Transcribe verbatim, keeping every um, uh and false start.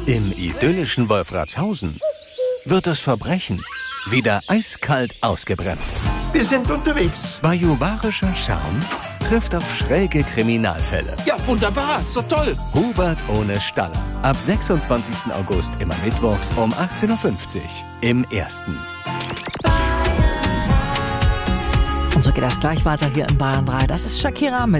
Im idyllischen Wolfratshausen wird das Verbrechen wieder eiskalt ausgebremst. Wir sind unterwegs. Bajuwarischer Charme trifft auf schräge Kriminalfälle. Ja, wunderbar, ist doch toll. Hubert ohne Staller. Ab sechsundzwanzigsten August immer mittwochs um achtzehn Uhr fünfzig im Ersten. Und so geht das gleich weiter hier in Bayern drei. Das ist Shakira mit